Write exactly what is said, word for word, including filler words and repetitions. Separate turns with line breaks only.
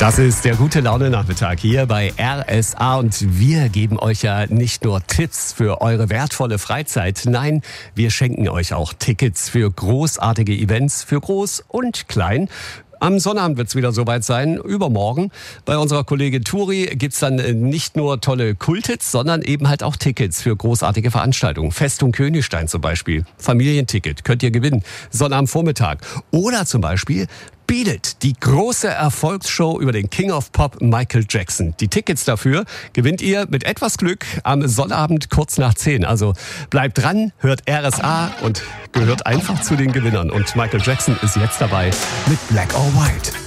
Das ist der gute Laune-Nachmittag hier bei R S A und wir geben euch ja nicht nur Tipps für eure wertvolle Freizeit, nein, wir schenken euch auch Tickets für großartige Events, für groß und klein. Am Sonnabend wird es wieder soweit sein, übermorgen. Bei unserer Kollegin Turi gibt's dann nicht nur tolle Kulthits, sondern eben halt auch Tickets für großartige Veranstaltungen. Festung Königstein zum Beispiel, Familienticket könnt ihr gewinnen, Sonnabendvormittag. Oder zum Beispiel Beat It, die große Erfolgsshow über den King of Pop Michael Jackson. Die Tickets dafür gewinnt ihr mit etwas Glück am Sonnabend kurz nach zehn. Also bleibt dran, hört R S A und gehört einfach zu den Gewinnern. Und Michael Jackson ist jetzt dabei mit Black or White.